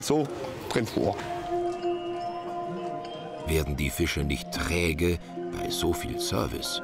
So drin vor. Werden die Fische nicht träge bei so viel Service?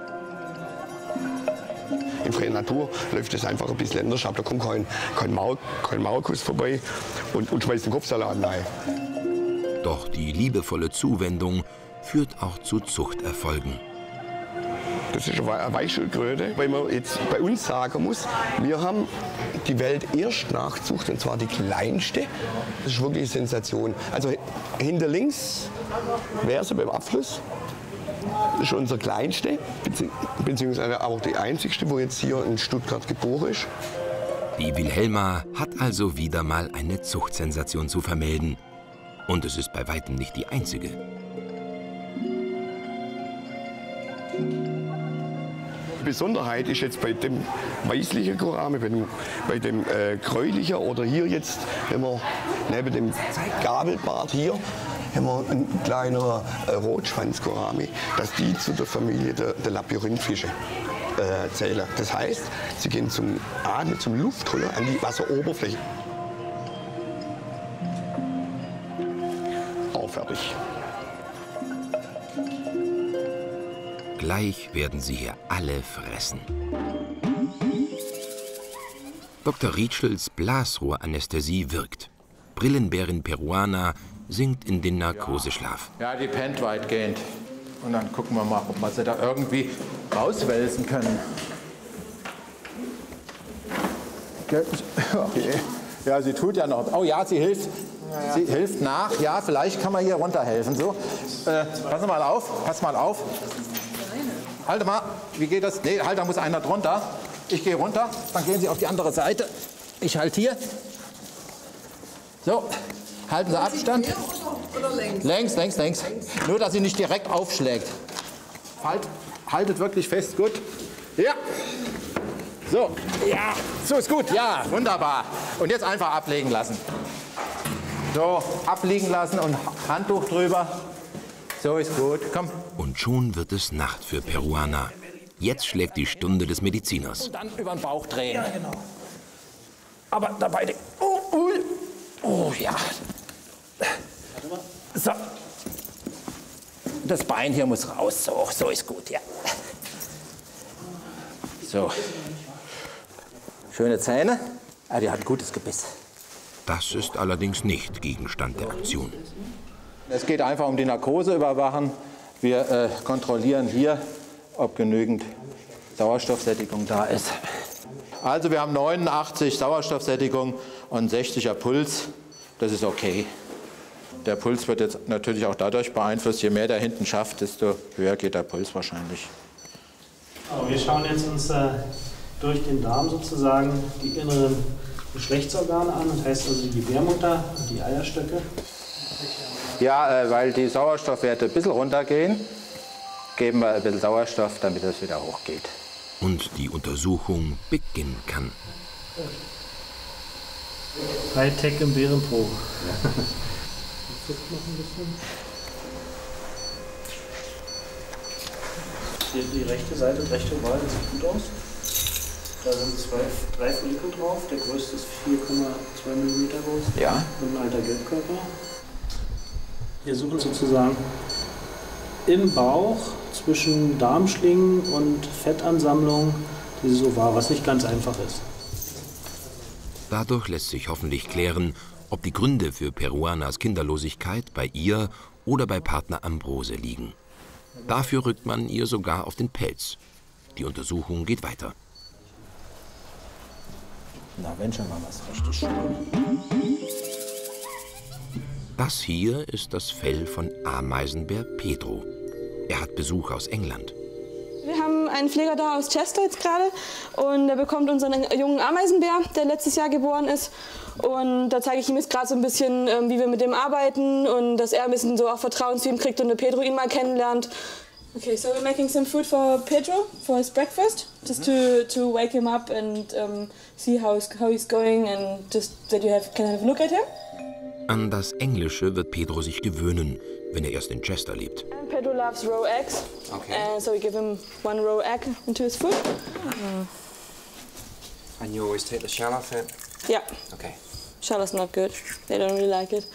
In freier Natur läuft es einfach ein bisschen anders ab. Da kommt kein Maulkuss vorbei und schmeißt den Kopfsalat rein. Doch die liebevolle Zuwendung führt auch zu Zuchterfolgen. Das ist eine Weichschildkröte, weil man jetzt bei uns sagen muss, wir haben die Welt erst nachgesucht, und zwar die kleinste. Das ist wirklich eine Sensation. Also hinter links wäre sie beim Abfluss. Das ist unser kleinste, beziehungsweise auch die einzigste, wo jetzt hier in Stuttgart geboren ist. Die Wilhelma hat also wieder mal eine Zuchtsensation zu vermelden. Und es ist bei weitem nicht die einzige. Die Besonderheit ist jetzt bei dem weißlichen Gourami, bei dem gräulichen oder hier jetzt, wenn wir neben dem Gabelbart hier, haben wir einen kleinen Rotschwanz-Gourami, dass die zu der Familie der Labyrinthfische zählen. Das heißt, sie gehen zum Atmen, zum Luftholen an die Wasseroberfläche. Auch fertig. Gleich werden sie hier alle fressen. Dr. Rietschels Blasrohranästhesie wirkt. Brillenbärin Peruana sinkt in den Narkoseschlaf. Ja, die pennt weitgehend. Und dann gucken wir mal, ob wir sie da irgendwie rauswälzen können. Okay. Ja, sie tut ja noch. Oh ja, sie hilft. Sie hilft nach. Ja, vielleicht kann man hier runterhelfen. So. Pass mal auf. Pass mal auf. Halte mal. Wie geht das? Nee, halt, da muss einer drunter. Ich gehe runter. Dann gehen Sie auf die andere Seite. Ich halte hier. So. Halten Sie Abstand. Oder längs? Längs. Nur, dass sie nicht direkt aufschlägt. Haltet wirklich fest. Gut. Ja. So. Ja. So ist gut. Ja. Wunderbar. Und jetzt einfach ablegen lassen. So. Abliegen lassen und Handtuch drüber. So ist gut. Komm. Und schon wird es Nacht für Peruana. Jetzt schlägt die Stunde des Mediziners. Und dann über den Bauch drehen. Ja, genau. Aber dabei. Oh ja. So. Das Bein hier muss raus. So ist gut, ja. So. Schöne Zähne. Ah, die hat ein gutes Gebiss. Das ist allerdings nicht Gegenstand der Aktion. Es geht einfach um die Narkose überwachen. Wir kontrollieren hier, ob genügend Sauerstoffsättigung da ist. Also wir haben 89 Sauerstoffsättigung und 60er Puls. Das ist okay. Der Puls wird jetzt natürlich auch dadurch beeinflusst, je mehr der hinten schafft, desto höher geht der Puls wahrscheinlich. Wir schauen jetzt uns durch den Darm sozusagen die inneren Geschlechtsorgane an, das heißt also die Gebärmutter und die Eierstöcke. Ja, weil die Sauerstoffwerte ein bisschen runtergehen, geben wir ein bisschen Sauerstoff, damit es wieder hochgeht. Und die Untersuchung beginnen kann. Hightech im Bärenpro. Zuckt noch ein bisschen. Hier die rechte Seite, das rechte Oval, das sieht gut aus. Da sind 3 Follikel drauf. Der größte ist 4,2 mm groß. Ja. Und ein alter Gelbkörper. Wir suchen sozusagen im Bauch zwischen Darmschlingen und Fettansammlung dieses Ovar, was nicht ganz einfach ist. Dadurch lässt sich hoffentlich klären, ob die Gründe für Peruanas Kinderlosigkeit bei ihr oder bei Partner Ambrose liegen. Dafür rückt man ihr sogar auf den Pelz. Die Untersuchung geht weiter. Na, wenn schon mal was richtig schön. Das hier ist das Fell von Ameisenbär Pedro. Er hat Besuch aus England. Wir haben einen Pfleger da aus Chester jetzt gerade und der bekommt unseren jungen Ameisenbär, der letztes Jahr geboren ist. Und da zeige ich ihm jetzt gerade so ein bisschen, wie wir mit dem arbeiten und dass er ein bisschen so auch Vertrauen zu ihm kriegt und der Pedro ihn mal kennenlernt. Okay, so we're making some food for Pedro for his breakfast, just to wake him up and see how he's going and just that you can have a look at him. An das Englische wird Pedro sich gewöhnen, wenn er erst in Chester lebt. And Pedro loves raw eggs, okay. And so we give him 1 raw egg into his food. And you always take the shell off it? Yeah. Okay. Shell is not good. They don't really like it.